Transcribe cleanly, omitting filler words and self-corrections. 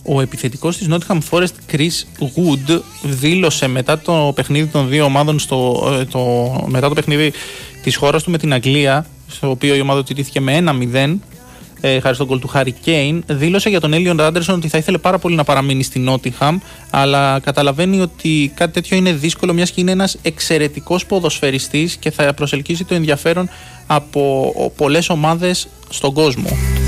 Ο επιθετικός της Nottingham Forest, Chris Wood, δήλωσε μετά το παιχνίδι των δύο ομάδων, μετά το παιχνίδι της χώρας του με την Αγγλία, στο οποίο η ομάδα τηρήθηκε με 1-0, χάρη στον γκολ του Harry Kane, δήλωσε για τον Elliot Anderson ότι θα ήθελε πάρα πολύ να παραμείνει στη Nottingham, αλλά καταλαβαίνει ότι κάτι τέτοιο είναι δύσκολο, μιας και είναι ένας εξαιρετικός ποδοσφαιριστής και θα προσελκύσει το ενδιαφέρον από πολλές ομάδες στον κόσμο.